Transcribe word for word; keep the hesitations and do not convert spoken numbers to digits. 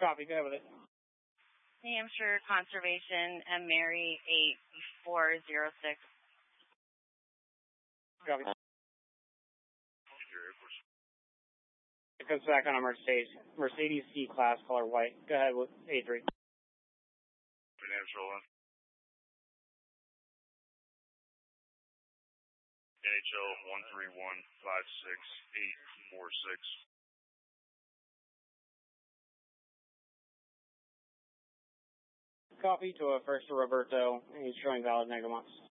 Copy, go ahead with it. New Hampshire Conservation and Mary eight four zero six. Copy. It comes back on a Mercedes, Mercedes C-Class, color white. Go ahead with A three. Financial. N H L one three one five six eight four six. Copy to a first to Roberto, and he's showing valid negative months.